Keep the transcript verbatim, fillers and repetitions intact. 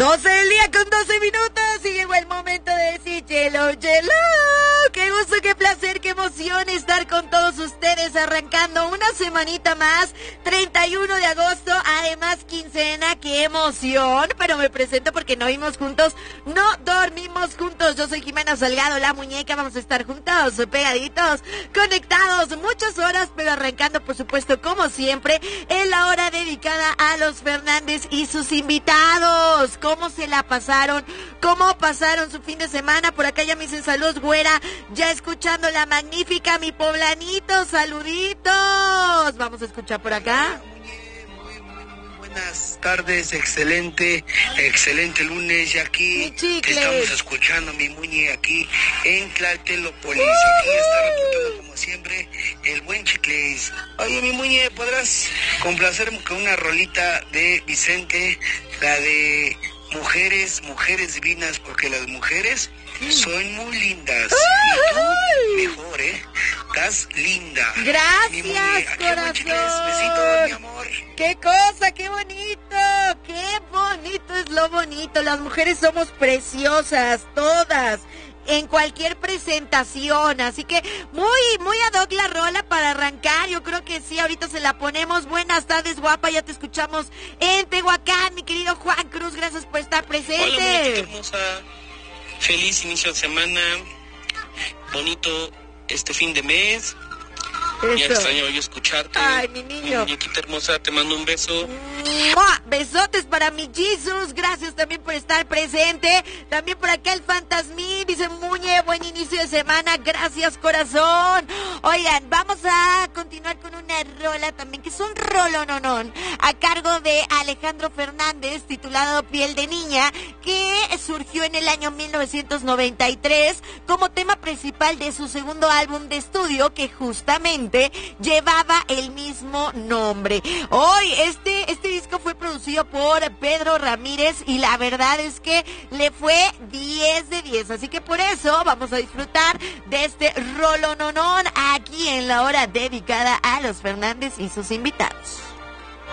doce del día con doce minutos y llegó el momento de decir hello, hello. Qué gusto, qué placer, qué emoción estar con todos ustedes arrancando una semanita más, treinta y uno de agosto, además quincena, qué emoción. Pero me presento porque no vimos juntos, no dormimos juntos. Yo soy Jimena Salgado, la muñeca, vamos a estar juntos, pegaditos, conectados, muchas horas, pero arrancando por supuesto como siempre, en la hora dedicada a los Fernández y sus invitados. ¿Cómo se la pasaron? ¿Cómo pasaron su fin de semana? Por acá ya me dicen saludos, güera, ya escuchando la magnífica, mi poblanito, saluditos. Vamos a escuchar por acá. Buenas tardes, excelente, excelente lunes, y aquí te estamos escuchando, mi muñe, aquí en Tlatelolópolis. Uh-huh. Aquí está reportando como siempre el buen Chicles. Oye, mi muñe, ¿podrás complacerme con una rolita de Vicente, la de mujeres, mujeres divinas, porque las mujeres son muy lindas? Uh-huh. Y tú, mejor, ¿eh? Estás linda. Gracias, corazón. Besito, mi amor. Qué cosa, qué bonito, qué bonito es lo bonito. Las mujeres somos preciosas, todas, en cualquier presentación. Así que muy, muy ad hoc la rola para arrancar. Yo creo que sí, ahorita se la ponemos. Buenas tardes, guapa, ya te escuchamos en Tehuacán, mi querido Juan Cruz. Gracias por estar presente. Hola, muñequita hermosa. Feliz inicio de semana. Bonito este fin de mes. Eso. Ya extraño yo escucharte. Ay, mi niño. Muñequita hermosa, te mando un beso. ¡Mua! Besotes para mi Jesus. Gracias también por estar presente. También por acá el Fantasmín. Dice Muñe, buen inicio de semana. Gracias, corazón. Oigan, vamos a continuar con una rola también, que es un rolononón, a cargo de Alejandro Fernández, titulado Piel de Niña, que surgió en el año mil novecientos noventa y tres como tema principal de su segundo álbum de estudio, que justamente llevaba el mismo nombre. Hoy este, este disco fue producido por Pedro Ramírez y la verdad es que le fue diez de diez, así que por eso vamos a disfrutar de este rolononón aquí en la hora dedicada a los Fernández y sus invitados.